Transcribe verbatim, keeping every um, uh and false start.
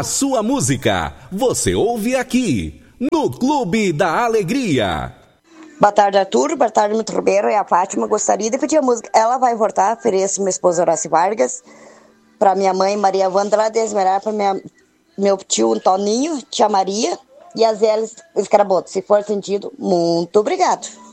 sua música, você ouve aqui, no Clube da Alegria. Boa tarde, Arthur. Boa tarde, Milton Ribeiro. É a Fátima. Gostaria de pedir a música Ela Vai Voltar, ofereço minha esposa Horácio Vargas, para minha mãe Maria Wanda lá de Esmeralda, para minha, meu tio Antoninho, tia Maria e a Zélia Escaraboto. Se for sentido, muito obrigado.